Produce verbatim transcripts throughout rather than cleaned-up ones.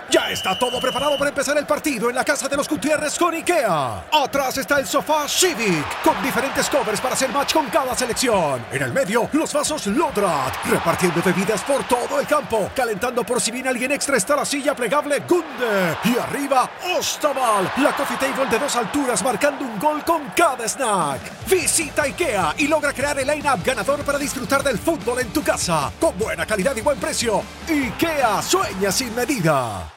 Ya está todo preparado para empezar el partido en la casa de los Gutiérrez con IKEA. Atrás está el sofá Civic, con diferentes covers para hacer match con cada selección. En el medio, los vasos Lodrat, repartiendo bebidas por todo el campo. Calentando por si viene alguien extra está la silla plegable Gunde. Y arriba, Ostaval, la coffee table de dos alturas marcando un gol con cada snack. Visita IKEA y logra crear el line-up ganador para disfrutar del fútbol en tu casa. Con buena calidad y buen precio. IKEA, sueña sin medida.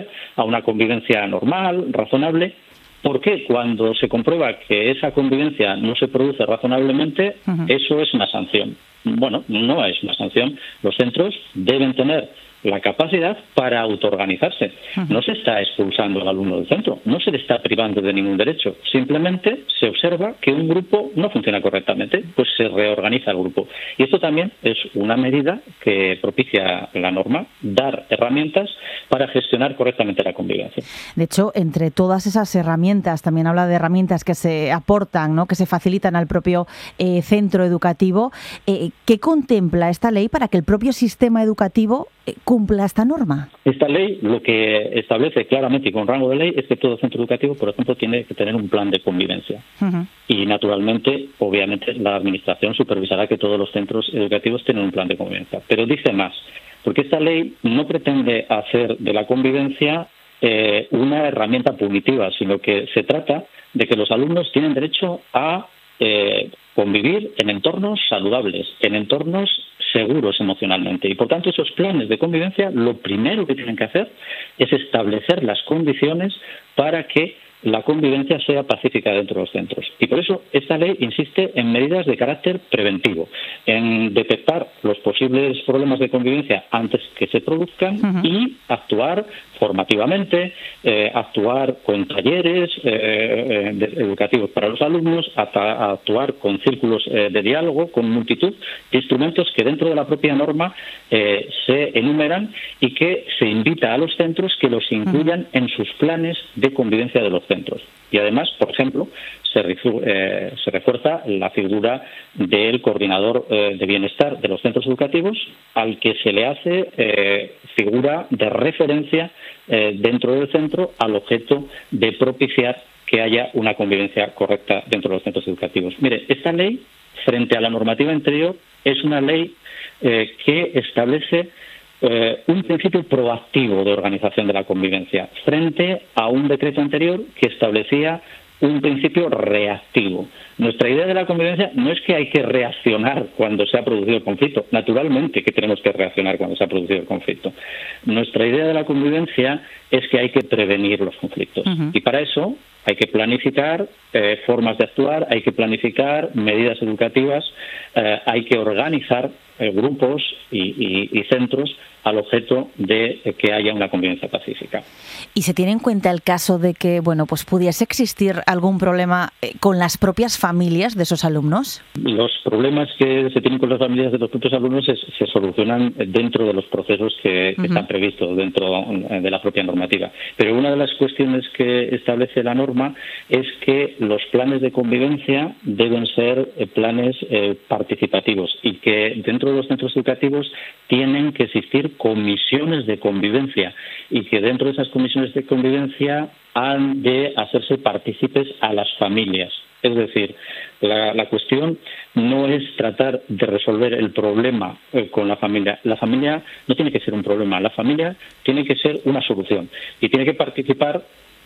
A una convivencia normal, razonable, porque cuando se comprueba que esa convivencia no se produce razonablemente, uh-huh. eso es una sanción. Bueno, no es una sanción. Los centros deben tener la capacidad para autoorganizarse. Uh-huh. No se está expulsando al alumno del centro, no se le está privando de ningún derecho. Simplemente se observa que un grupo no funciona correctamente, pues se reorganiza el grupo. Y esto también es una medida que propicia la norma, dar herramientas para gestionar correctamente la convivencia. De hecho, entre todas esas herramientas, también habla de herramientas que se aportan, ¿no?, que se facilitan al propio eh, centro educativo. Eh, ¿Qué contempla esta ley para que el propio sistema educativo eh, cumpla esta norma? Esta ley lo que establece claramente y con rango de ley es que todo centro educativo, por ejemplo, tiene que tener un plan de convivencia. Uh-huh. Y, naturalmente, obviamente, la Administración supervisará que todos los centros educativos tengan un plan de convivencia. Pero dice más, porque esta ley no pretende hacer de la convivencia eh, una herramienta punitiva, sino que se trata de que los alumnos tienen derecho a eh, convivir en entornos saludables, en entornos seguros emocionalmente. Y, por tanto, esos planes de convivencia, lo primero que tienen que hacer es establecer las condiciones para que la convivencia sea pacífica dentro de los centros. Y por eso esta ley insiste en medidas de carácter preventivo, en detectar los posibles problemas de convivencia antes que se produzcan uh-huh. y actuar formativamente, eh, actuar con talleres eh, de, educativos para los alumnos, a, actuar con círculos eh, de diálogo, con multitud de instrumentos que dentro de la propia norma eh, se enumeran y que se invita a los centros que los incluyan uh-huh. en sus planes de convivencia de los centros. Y además, por ejemplo, se, eh, se refuerza la figura del coordinador eh, de bienestar de los centros educativos, al que se le hace eh, figura de referencia eh, dentro del centro al objeto de propiciar que haya una convivencia correcta dentro de los centros educativos. Mire, esta ley, frente a la normativa anterior, es una ley eh, que establece Eh, un principio proactivo de organización de la convivencia frente a un decreto anterior que establecía un principio reactivo. Nuestra idea de la convivencia no es que hay que reaccionar cuando se ha producido el conflicto, naturalmente que tenemos que reaccionar cuando se ha producido el conflicto. Nuestra idea de la convivencia es que hay que prevenir los conflictos uh-huh. y para eso hay que planificar eh, formas de actuar, hay que planificar medidas educativas, eh, hay que organizar eh, grupos y, y, y centros al objeto de eh, que haya una convivencia pacífica. ¿Y se tiene en cuenta el caso de que, bueno, pues pudiese existir algún problema eh, con las propias familias de esos alumnos? Los problemas que se tienen con las familias de los propios alumnos es, se solucionan dentro de los procesos que, que uh-huh. están previstos dentro de la propia normativa. Pero una de las cuestiones que establece la norma es que los planes de convivencia deben ser eh, planes eh, participativos y que dentro de los centros educativos tienen que existir comisiones de convivencia y que dentro de esas comisiones de convivencia han de hacerse partícipes a las familias. Es decir, la, la cuestión no es tratar de resolver el problema eh, con la familia. La familia no tiene que ser un problema, la familia tiene que ser una solución y tiene que participar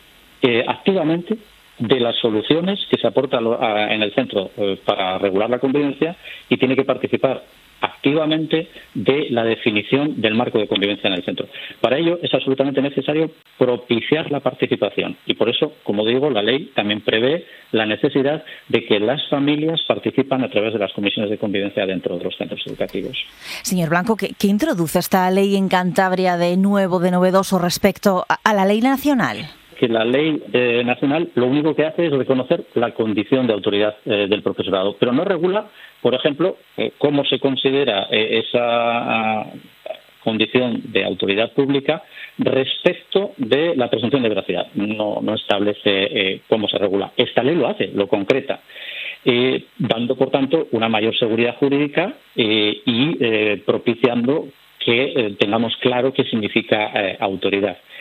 eh, activamente de las soluciones que se aportan en el centro eh, para regular la convivencia y tiene que participar activamente de la definición del marco de convivencia en el centro. Para ello es absolutamente necesario propiciar la participación y por eso, como digo, la ley también prevé la necesidad de que las familias participan a través de las comisiones de convivencia dentro de los centros educativos. Señor Blanco, ¿qué, qué introduce esta ley en Cantabria de nuevo, de novedoso respecto a, a la ley nacional? Que la ley eh, nacional lo único que hace es reconocer la condición de autoridad eh, del profesorado, pero no regula, por ejemplo, eh, cómo se considera eh, esa uh, condición de autoridad pública respecto de la presunción de veracidad. No, no establece eh, cómo se regula. Esta ley lo hace, lo concreta, eh, dando, por tanto, una mayor seguridad jurídica eh, y eh, propiciando que eh, tengamos claro qué significa eh, autoridad.